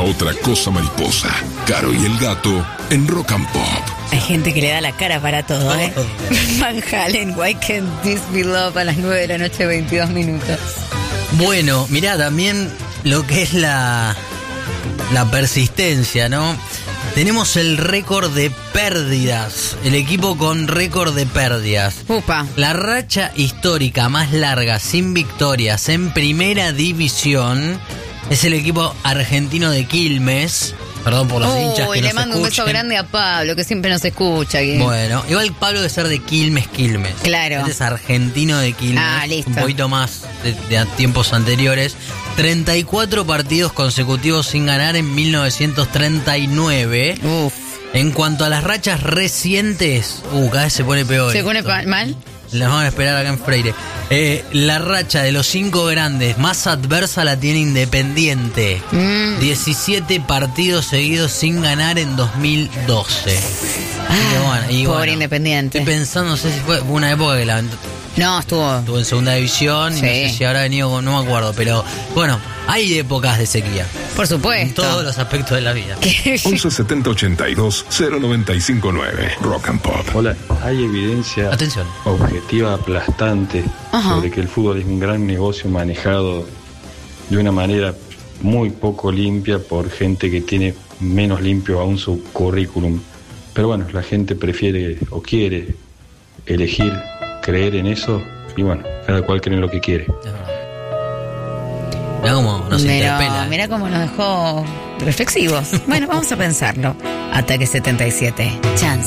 otra cosa mariposa. Caro y el gato en Rock and Pop. Hay gente que le da la cara para todo, ¿eh? Van Halen, Why Can't This Be Love, a las 9 de la noche, 22 minutos. Bueno, mirá, también lo que es la persistencia, ¿no? Tenemos el récord de pérdidas. El equipo con récord de pérdidas. Upa. La racha histórica más larga sin victorias en primera división es el equipo argentino de Quilmes. Perdón por los hinchas que le nos mando un beso escuchen. grande a Pablo, que siempre nos escucha aquí. Bueno, igual Pablo debe ser de Quilmes. Claro. Este es argentino de Quilmes. Ah, listo. Un poquito más de a tiempos anteriores. 34 partidos consecutivos sin ganar en 1939. Uf. En cuanto a las rachas recientes, cada vez se pone peor. ¿Se pone esto. mal? Las vamos a esperar acá en Freire. La racha de los 5 grandes más adversa la tiene Independiente. 17 partidos seguidos sin ganar en 2012. Pobre Independiente. Estoy pensando, no sé si fue una época que No, estuvo en segunda división. Sí. Y no sé si habrá venido, no me acuerdo. Pero bueno, hay épocas de sequía. por supuesto. En todos los aspectos de la vida. 11 70 82 095 9. Rock and Pop. Hola, hay evidencia Atención. objetiva aplastante sobre que el fútbol es un gran negocio manejado de una manera muy poco limpia por gente que tiene menos limpio aún su currículum. Pero bueno, la gente prefiere o quiere elegir creer en eso y bueno, cada cual cree en lo que quiere. Mirá cómo nos interpela. Mirá cómo nos dejó reflexivos. Bueno, vamos a pensarlo. Ataque 77. Chance.